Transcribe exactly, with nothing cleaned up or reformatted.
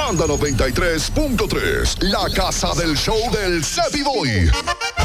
Banda noventa y tres punto tres, la casa del show del Cepi Boy.